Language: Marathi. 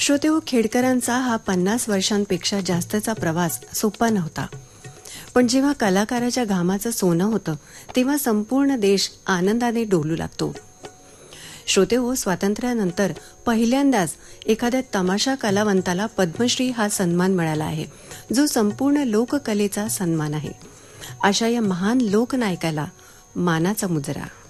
श्रोतेहो, खेडकरांचा हा 50 वर्षांपेक्षा जास्तचा प्रवास सोपा नव्हता. पण जेव्हा कलाकाराच्या घामाचं सोनं होतं तेव्हा संपूर्ण देश आनंदाने डोलू लागतो. श्रोतेहो, स्वातंत्र्यानंतर पहिल्यांदाच एखाद्या तमाशा कलावंताला पद्मश्री हा सन्मान मिळाला आहे, जो संपूर्ण लोककलेचा सन्मान आहे. अशा या महान लोकनायकाला मानाचा मुजरा.